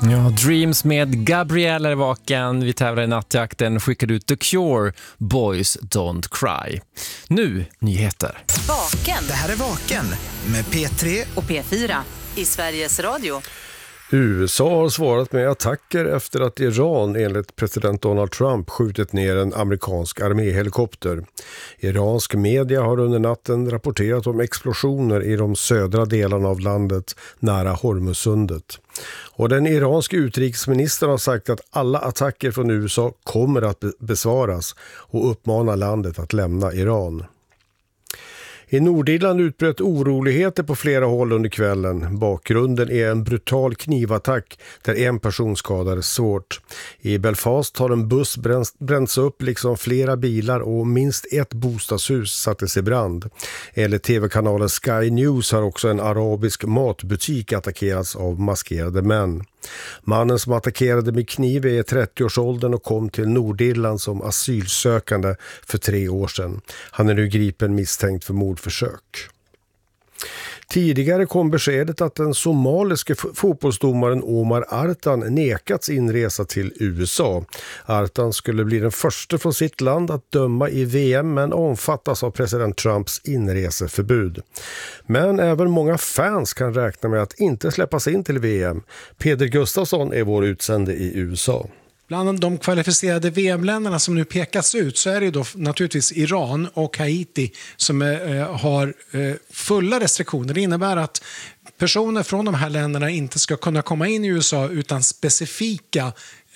Ja, Dreams med Gabrielle är vaken. Vi tävlar i nattjakten. Skickar ut The Cure, Boys Don't Cry. Nu, nyheter. Vaken. Det här är Vaken med P3 och P4 i Sveriges Radio. USA har svarat med attacker efter att Iran enligt president Donald Trump skjutit ner en amerikansk arméhelikopter. Iransk media har under natten rapporterat om explosioner i de södra delarna av landet nära Hormuzsundet. Och den iranske utrikesministern har sagt att alla attacker från USA kommer att besvaras och uppmanar landet att lämna Iran. I Nordirland utbröt oroligheter på flera håll under kvällen. Bakgrunden är en brutal knivattack där en person skadades svårt. I Belfast har en buss bränts upp liksom flera bilar och minst ett bostadshus sattes i brand. Enligt tv-kanalen Sky News har också en arabisk matbutik attackerats av maskerade män. Mannen som attackerade med kniv är i 30-årsåldern och kom till Nordirland som asylsökande för 3 år sedan. Han är nu gripen misstänkt för mordförsök. Tidigare kom beskedet att den somaliske fotbollsdomaren Omar Artan nekats inresa till USA. Artan skulle bli den första från sitt land att döma i VM men omfattas av president Trumps inreseförbud. Men även många fans kan räkna med att inte släppas in till VM. Peder Gustafsson är vår utsände i USA. Bland de kvalificerade VM-länderna som nu pekas ut så är det då naturligtvis Iran och Haiti som har fulla restriktioner. Det innebär att personer från de här länderna inte ska kunna komma in i USA utan specifika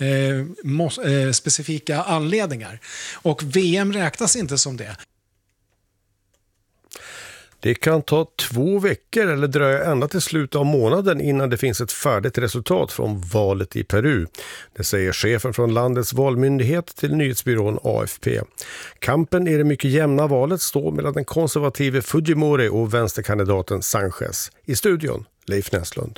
anledningar. Och VM räknas inte som det. Det kan ta 2 veckor eller dröja ända till slutet av månaden innan det finns ett färdigt resultat från valet i Peru. Det säger chefen från landets valmyndighet till nyhetsbyrån AFP. Kampen i det mycket jämna valet står mellan den konservative Fujimori och vänsterkandidaten Sanchez. I studion, Leif Näslund.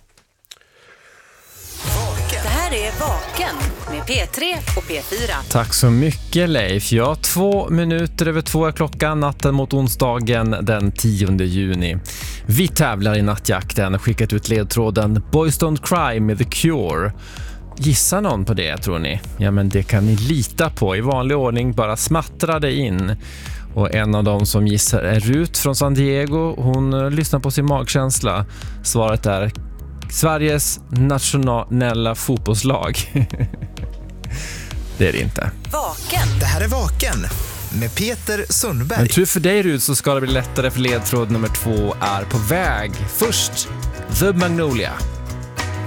Det här är Vaken med P3 och P4. Tack så mycket, Leif. Ja, 2 minuter över 2 är klockan, natten mot onsdagen den 10 juni. Vi tävlar i nattjakten och skickat ut ledtråden Boys Don't Cry med The Cure. Gissa någon på det, tror ni? Ja, men det kan ni lita på. I vanlig ordning bara smattra det in. Och en av dem som gissar är Rut från San Diego. Hon lyssnar på sin magkänsla. Svaret är Sveriges nationella fotbollslag. Det är det inte. Vaken. Det här är Vaken med Peter Sundberg. Men tur för dig, Rut, så ska det bli lättare för ledtråd nummer 2 är på väg. Först The Magnolia.